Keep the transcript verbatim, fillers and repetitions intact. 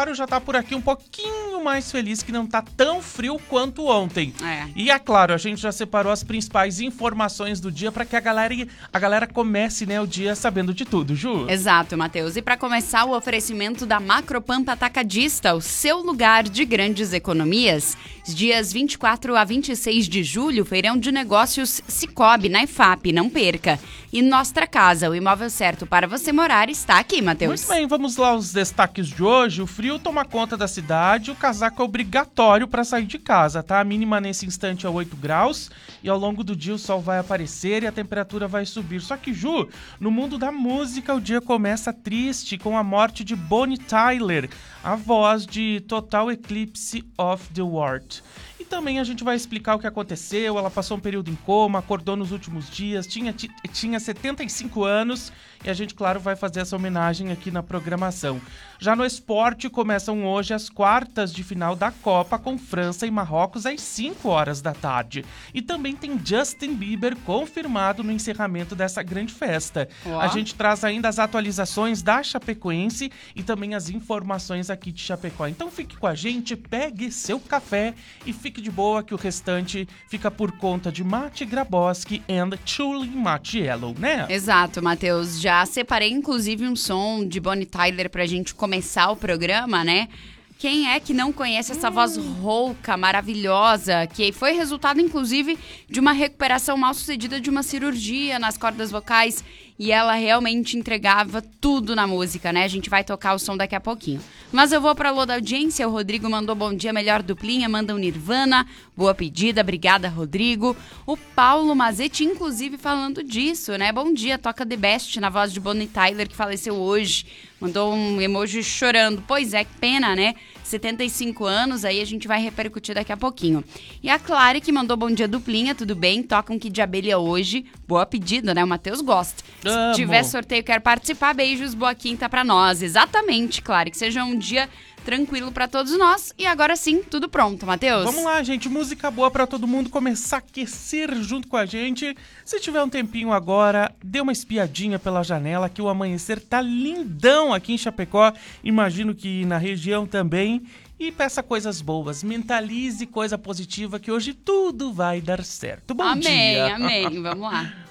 claro, já tá por aqui um pouquinho mais feliz que não tá tão frio quanto ontem. É. E é claro, a gente já separou as principais informações do dia para que a galera, a galera comece, né, o dia sabendo de tudo, Ju. Exato, Matheus. E para começar, o oferecimento da Macropampa Atacadista, o seu lugar de grandes economias. Dias vinte e quatro a vinte e seis de julho, feirão de negócios Cicobi, na I F A P, não perca. E Nostra Casa, o imóvel certo para você morar, está aqui, Matheus. Muito bem, vamos lá aos destaques de hoje. O frio toma conta da cidade, o casaco é obrigatório para sair de casa, tá? A mínima nesse instante é oito graus e ao longo do dia o sol vai aparecer e a temperatura vai subir. Só que, Ju, no mundo da música o dia começa triste com a morte de Bonnie Tyler, a voz de Total Eclipse of the Heart. E também a gente vai explicar o que aconteceu. Ela passou um período em coma, acordou nos últimos dias, tinha, tinha setenta e cinco anos e a gente, claro, vai fazer essa homenagem aqui na programação. Já no esporte, começam hoje as quartas de final da Copa com França e Marrocos às cinco horas da tarde. E também tem Justin Bieber confirmado no encerramento dessa grande festa. Uau. A gente traz ainda as atualizações da Chapecoense e também as informações aqui de Chapecó. Então fique com a gente, pegue seu café e fique de boa que o restante fica por conta de Mate Graboski and Chuli Matiello, né? Exato, Matheus. Já separei, inclusive, um som de Bonnie Tyler pra gente começar o programa, né? Quem é que não conhece essa voz rouca, maravilhosa, que foi resultado, inclusive, de uma recuperação mal sucedida de uma cirurgia nas cordas vocais e ela realmente entregava tudo na música, né? A gente vai tocar o som daqui a pouquinho. Mas eu vou para a alô da audiência, o Rodrigo mandou bom dia, melhor duplinha, manda um Nirvana, boa pedida, obrigada, Rodrigo. O Paulo Mazetti, inclusive, falando disso, né? Bom dia, toca The Best na voz de Bonnie Tyler, que faleceu hoje. Mandou um emoji chorando. Pois é, que pena, né? setenta e cinco anos, aí a gente vai repercutir daqui a pouquinho. E a Clara, que mandou bom dia duplinha, tudo bem? Toca um Kid de Abelha hoje. Boa pedida, né? O Matheus gosta. Amo. Se tiver sorteio, quer participar, beijos, boa quinta pra nós. Exatamente, Clara, que seja um dia tranquilo pra todos nós. E agora sim, tudo pronto, Matheus. Vamos lá, gente. Música boa pra todo mundo começar a aquecer junto com a gente. Se tiver um tempinho agora, dê uma espiadinha pela janela que o amanhecer tá lindão aqui em Chapecó. Imagino que na região também. E peça coisas boas, mentalize coisa positiva que hoje tudo vai dar certo. Bom amém, dia. Amém, amém. Vamos lá.